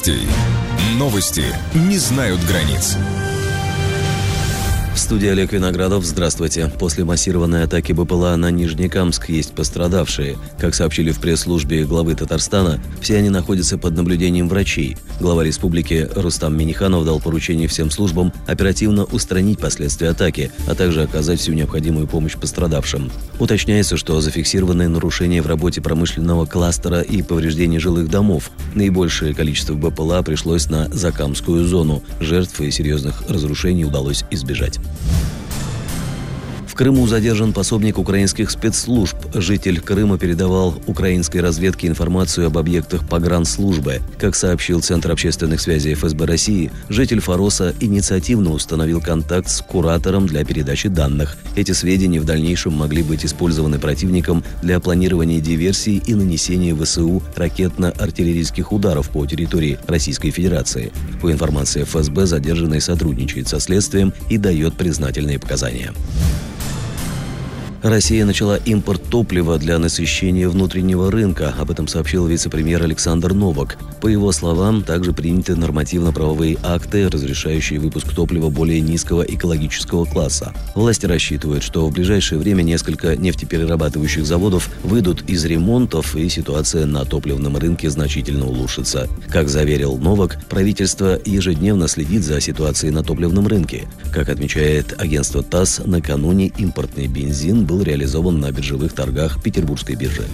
Новости не знают границ. В студии Олег Виноградов. Здравствуйте. После массированной атаки БПЛА на Нижнекамск есть пострадавшие. Как сообщили в пресс-службе главы Татарстана, все они находятся под наблюдением врачей. Глава республики Рустам Минниханов дал поручение всем службам оперативно устранить последствия атаки, а также оказать всю необходимую помощь пострадавшим. Уточняется, что зафиксированы нарушения в работе промышленного кластера и повреждения жилых домов. Наибольшее количество БПЛА пришлось на Закамскую зону. Жертв и серьезных разрушений удалось избежать. В Крыму задержан пособник украинских спецслужб. Житель Крыма передавал украинской разведке информацию об объектах погранслужбы. Как сообщил Центр общественных связей ФСБ России, житель Фароса инициативно установил контакт с куратором для передачи данных. Эти сведения в дальнейшем могли быть использованы противником для планирования диверсий и нанесения ВСУ ракетно-артиллерийских ударов по территории Российской Федерации. По информации ФСБ, задержанный сотрудничает со следствием и дает признательные показания. Россия начала импорт топлива для насыщения внутреннего рынка. Об этом сообщил вице-премьер Александр Новак. По его словам, также приняты нормативно-правовые акты, разрешающие выпуск топлива более низкого экологического класса. Власти рассчитывают, что в ближайшее время несколько нефтеперерабатывающих заводов выйдут из ремонтов, и ситуация на топливном рынке значительно улучшится. Как заверил Новак, правительство ежедневно следит за ситуацией на топливном рынке. Как отмечает агентство ТАСС, накануне импортный бензин был реализован на биржевых торгах Петербургской биржи.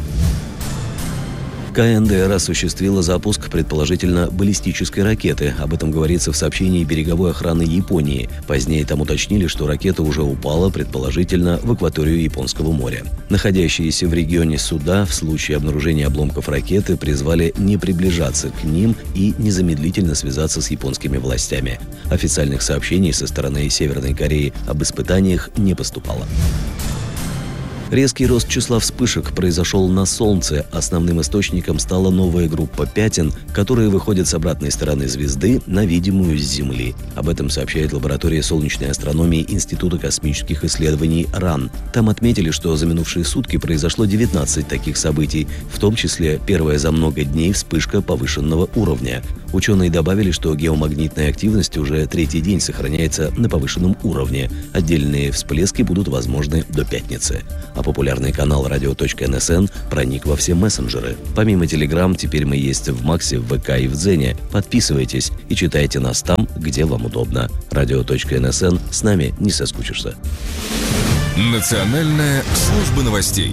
КНДР осуществила запуск, предположительно, баллистической ракеты. Об этом говорится в сообщении береговой охраны Японии. Позднее там уточнили, что ракета уже упала, предположительно, в акваторию Японского моря. Находящиеся в регионе суда в случае обнаружения обломков ракеты призвали не приближаться к ним и незамедлительно связаться с японскими властями. Официальных сообщений со стороны Северной Кореи об испытаниях не поступало. Резкий рост числа вспышек произошел на Солнце. Основным источником стала новая группа пятен, которые выходят с обратной стороны звезды на видимую с Земли. Об этом сообщает лаборатория солнечной астрономии Института космических исследований РАН. Там отметили, что за минувшие сутки произошло 19 таких событий, в том числе первая за много дней вспышка повышенного уровня. Ученые добавили, что геомагнитная активность уже третий день сохраняется на повышенном уровне. Отдельные всплески будут возможны до пятницы. А популярный канал «Радио.НСН» проник во все мессенджеры. Помимо Telegram, теперь мы есть в Максе, в ВК и в Дзене. Подписывайтесь и читайте нас там, где вам удобно. «Радио.НСН» — с нами не соскучишься. Национальная служба новостей.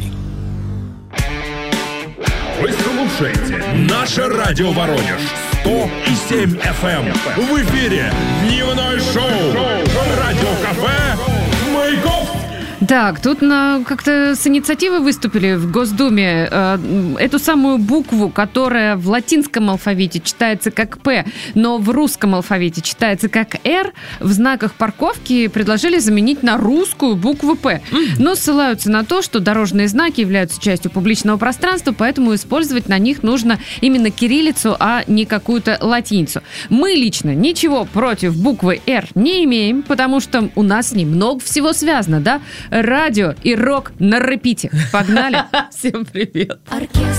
Вы слушаете «Наше радио Воронеж» 100,7 FM. В эфире дневное шоу «Радиокафе Маяковский». Так, тут как-то с инициативой выступили в Госдуме. Эту самую букву, которая в латинском алфавите читается как «П», но в русском алфавите читается как «Р», в знаках парковки предложили заменить на русскую букву «П». Но ссылаются на то, что дорожные знаки являются частью публичного пространства, поэтому использовать на них нужно именно кириллицу, а не какую-то латиницу. Мы лично ничего против буквы «Р» не имеем, потому что у нас с ней много всего связано, да? Радио и рок на репите. Погнали! Всем привет!